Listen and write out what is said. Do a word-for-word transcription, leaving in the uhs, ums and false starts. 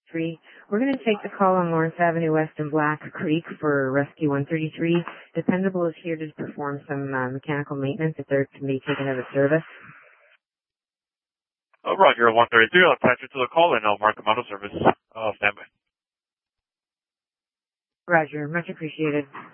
thirty-three. We're going to take the call on Lawrence Avenue West and Black Creek for Rescue one thirty-three. Dependable is here to perform some uh, mechanical maintenance if they're to be taken out of service. Oh, Roger, one thirty-three. I'll attach it to the call and I'll mark them out of service. Uh, stand by. Roger, much appreciated.